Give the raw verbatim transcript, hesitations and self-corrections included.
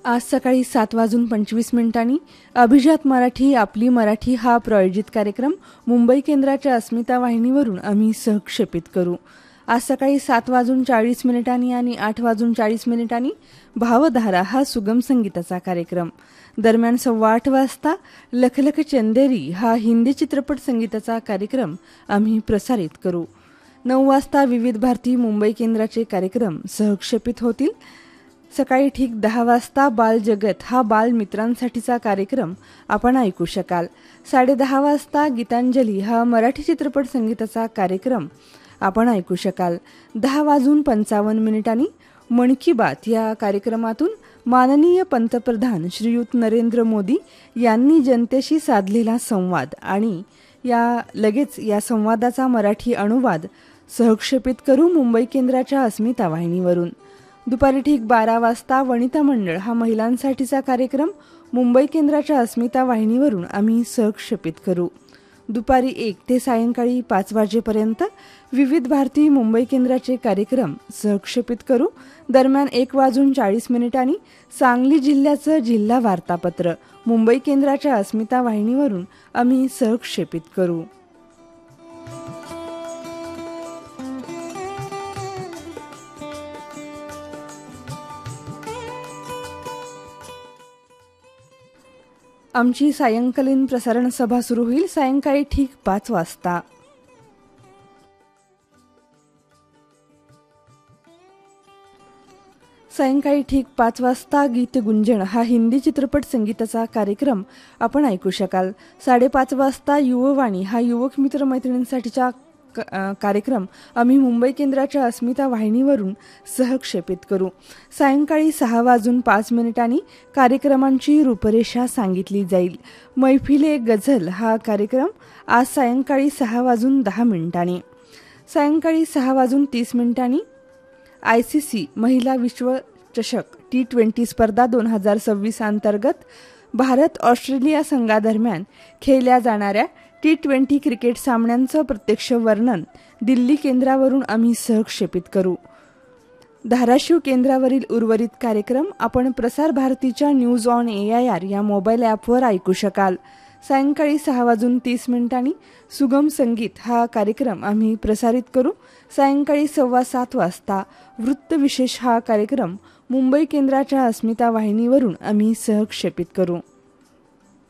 आज सकाळी सात वाजून पंचवीस मिनिटांनी अभिजात मराठी आपली मराठी हा प्रायोजित कार्यक्रम मुंबई केंद्राच्या अस्मिता वाहिनीवरून आम्ही सहक्षेपित करू. आज सकाळी सात वाजून चाळीस मिनिटांनी आणि आठ वाजून चाळीस मिनिटांनी भावधारा हा सुगम संगीताचा कार्यक्रम. दरम्यान सव्वा आठ वाजता लखलख चंदेरी हा हिंदी चित्रपट संगीताचा कार्यक्रम आम्ही प्रसारित करू. नऊ वाजता विविध भारती मुंबई केंद्राचे कार्यक्रम सहक्षेपित होतील. सकाळी ठीक दहा वाजता बाल जगत हा बाल मित्रांसाठीचा कार्यक्रम आपण ऐकू शकाल. साडेदहा वाजता गीतांजली हा मराठी चित्रपट संगीताचा कार्यक्रम आपण ऐकू शकाल. दहा वाजून पंचावन्न मिनिटांनी मन की बात या कार्यक्रमातून माननीय पंतप्रधान श्रीयुत नरेंद्र मोदी यांनी जनतेशी साधलेला संवाद आणि या लगेच या संवादाचा मराठी अनुवाद सहक्षेपित करू मुंबई केंद्राच्या अस्मिता वाहिनीवरून. दुपारी ठीक बारा वाजता वनिता मंडळ हा महिलांसाठीचा कार्यक्रम मुंबई केंद्राच्या अस्मिता वाहिनीवरून आम्ही सहक्षेपित करू. दुपारी एक ते सायंकाळी पाच वाजेपर्यंत विविध भारती मुंबई केंद्राचे कार्यक्रम सहक्षेपित करू. दरम्यान एक वाजून चाळीस मिनिटांनी सांगली जिल्ह्याचं जिल्हा वार्तापत्र मुंबई केंद्राच्या अस्मिता वाहिनीवरून आम्ही सहक्षेपित करू. आमची सायंकालीन प्रसारण सभा सुरू होईल सायंकाळी ठीक पाच वाजता. सायंकाळी ठीक पाच वाजता गीत गुंजन हा हिंदी चित्रपट संगीताचा कार्यक्रम आपण ऐकू शकाल. साडेपाच वाजता युववाणी हा युवक मित्र मैत्रिणींसाठीचा कार्यक्रम आम्ही मुंबई केंद्राच्या अस्मिता वाहिनीवरून सहक्षेपित करू. सायंकाळी सहा वाजून पाच मिनिटांनी कार्यक्रमांची रूपरेषा सांगितली जाईल. मैफिले गझल हा कार्यक्रम आज सायंकाळी सहा वाजून दहा मिनिटांनी. सायंकाळी सहा वाजून तीस मिनिटांनी आय सी सी महिला विश्वचषक टी ट्वेंटी स्पर्धा दोन हजार सव्वीस अंतर्गत भारत ऑस्ट्रेलिया संघादरम्यान खेळल्या जाणाऱ्या टी ट्वेंटी क्रिकेट सामन्यांचं प्रत्यक्ष वर्णन दिल्ली केंद्रावरून आम्ही सहक्षेपित करू. धाराशिव केंद्रावरील उर्वरित कार्यक्रम आपण प्रसार भारतीच्या news on A I R या मोबाईल ॲपवर ऐकू शकाल. सायंकाळी सहा वाजून तीस मिनिटांनी सुगम संगीत हा कार्यक्रम आम्ही प्रसारित करू. सायंकाळी सव्वा सात वाजता वृत्तविशेष हा कार्यक्रम मुंबई केंद्राच्या अस्मिता वाहिनीवरून आम्ही सहक्षेपित करू.